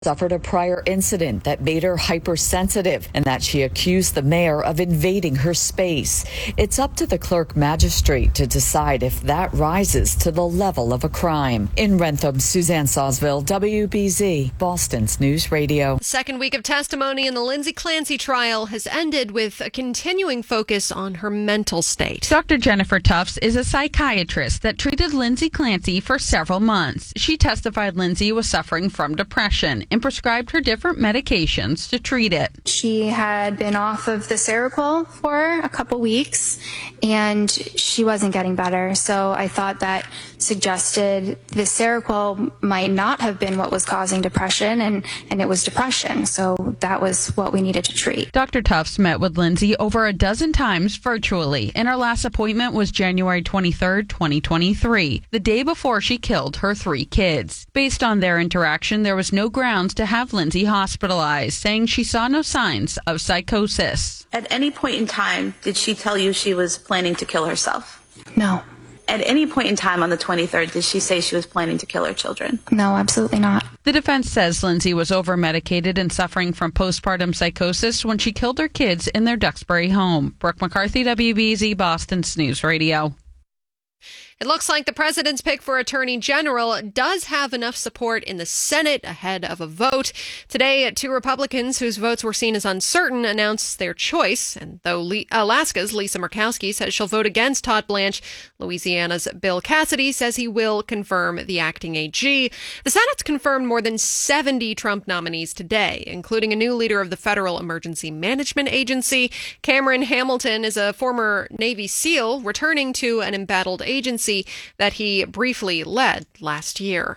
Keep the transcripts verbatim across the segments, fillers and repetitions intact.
suffered a prior incident that made her hypersensitive and that she accused the mayor of invading her space. It's up to the clerk magistrate to decide if that rises to the level of a crime. In Rentham, Suzanne Sawsville, W B Z, Boston's News Radio. The second week of testimony in the Lindsay Clancy trial has ended with a continuing focus on her mental state. Doctor Jennifer Tufts is a psychiatrist that treated Lindsay Clancy for several months. She testified Lindsay was suffering from depression and prescribed her different medications to treat it. She had been off of the Seroquel for a couple weeks and she wasn't getting better. So I thought that suggested the Seroquel might not have been what was causing depression, and, and it was depression. So that was what we needed to treat. Doctor Tufts met with Lindsay over a dozen times virtually, and her last appointment was January twenty-third, twenty twenty-three, the day before she killed her three kids. Based on their interaction, there was no grounds to have Lindsay hospitalized, saying she saw no signs of psychosis. At any point in time, did she tell you she was planning to kill herself? No. At any point in time on the twenty-third, did she say she was planning to kill her children? No, absolutely not. The defense says Lindsay was over-medicated and suffering from postpartum psychosis when she killed her kids in their Duxbury home. Brooke McCarthy, W B Z, Boston's News Radio. It looks like the president's pick for attorney general does have enough support in the Senate ahead of a vote. Today, two Republicans whose votes were seen as uncertain announced their choice. And though Le- Alaska's Lisa Murkowski says she'll vote against Todd Blanche, Louisiana's Bill Cassidy says he will confirm the acting A G. The Senate's confirmed more than seventy Trump nominees today, including a new leader of the Federal Emergency Management Agency. Cameron Hamilton is a former Navy SEAL returning to an embattled agency that he briefly led last year.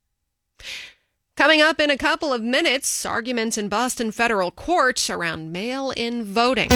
Coming up in a couple of minutes, arguments in Boston federal court around mail-in voting.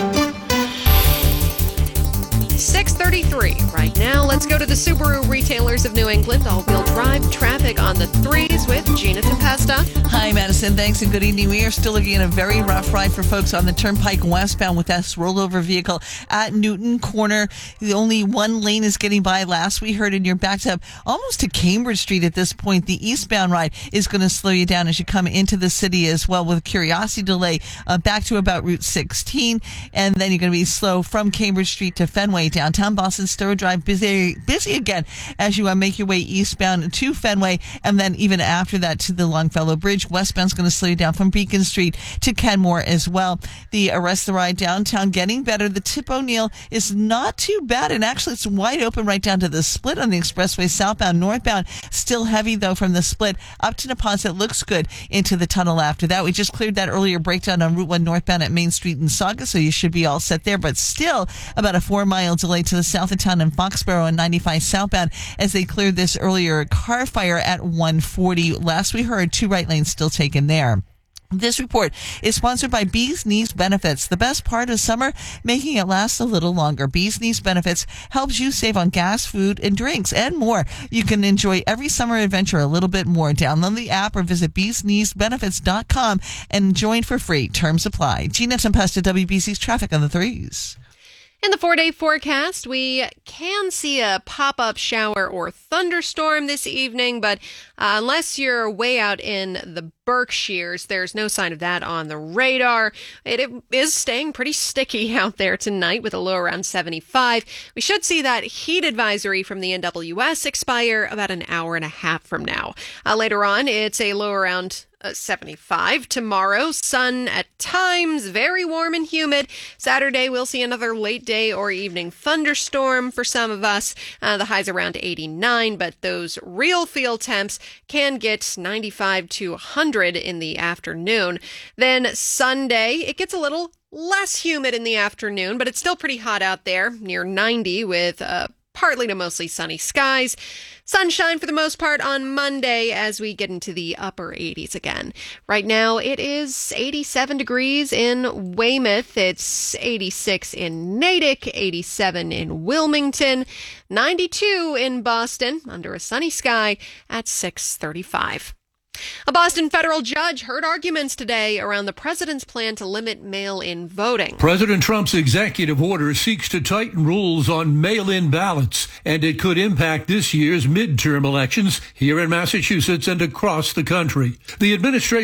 six thirty-three right now. Let's go to the Subaru retailers of New England. All-wheel drive traffic on the threes with Gina Tempesta. Hi, Madison. Thanks and good evening. We are still looking at a very rough ride for folks on the Turnpike westbound with that rollover vehicle at Newton Corner. The only one lane is getting by. Last we heard, and you're backed up almost to Cambridge Street at this point. The eastbound ride is going to slow you down as you come into the city as well, with a curiosity delay uh, back to about Route sixteen, and then you're going to be slow from Cambridge Street to Fenway. Downtown Boston, Sturrow Drive, busy busy again as you uh, make your way eastbound to Fenway, and then even after that to the Longfellow Bridge. Westbound's going to slow you down from Beacon Street to Kenmore as well. The Arrest the Ride downtown getting better. The Tip O'Neill is not too bad, and actually it's wide open right down to the split on the expressway southbound. Northbound still heavy though from the split up to Neponset. Looks good into the tunnel after that. We just cleared that earlier breakdown on Route one northbound at Main Street in Sauga, so you should be all set there, but still about a four mile delay to the south of town in Foxborough and ninety-five southbound as they cleared this earlier car fire at one forty. Last we heard, two right lanes still taken there. This report is sponsored by Bees Knees Benefits. The best part of summer, making it last a little longer. Bees Knees Benefits helps you save on gas, food, and drinks, and more. You can enjoy every summer adventure a little bit more. Download the app or visit bees knees benefits dot com and join for free. Terms apply. Gina Tempesta, W B C's traffic on the threes. In the four-day forecast, we can see a pop-up shower or thunderstorm this evening, but uh, unless you're way out in the Berkshires, there's no sign of that on the radar. It, it is staying pretty sticky out there tonight with a low around seventy-five. We should see that heat advisory from the N W S expire about an hour and a half from now. Uh, later on, it's a low around Uh, seventy-five. Tomorrow, sun at times, very warm and humid. Saturday, we'll see another late day or evening thunderstorm for some of us. Uh, the high's around eighty-nine, but those real feel temps can get ninety-five to one hundred in the afternoon. Then Sunday, it gets a little less humid in the afternoon, but it's still pretty hot out there, near ninety with uh, partly to mostly sunny skies. Sunshine for the most part on Monday as we get into the upper eighties again. Right now it is eighty-seven degrees in Weymouth. It's eighty-six in Natick, eighty-seven in Wilmington, ninety-two in Boston under a sunny sky at six thirty-five. A Boston federal judge heard arguments today around the president's plan to limit mail-in voting. President Trump's executive order seeks to tighten rules on mail-in ballots, and it could impact this year's midterm elections here in Massachusetts and across the country. The administration